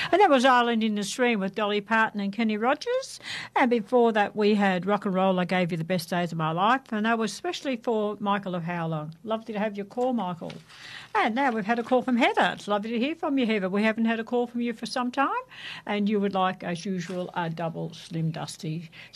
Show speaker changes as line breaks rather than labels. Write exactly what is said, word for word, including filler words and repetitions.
And that was Island in the Stream with Dolly Parton and Kenny Rogers. And before that, we had Rock and Roll, I Gave You the Best Days of My Life. And that was especially for Michael of How Long. Lovely to have your call, Michael. And now we've had a call from Heather. It's lovely to hear from you, Heather. We haven't had a call from you for some time. And you would like, as usual, a double Slim Dusty.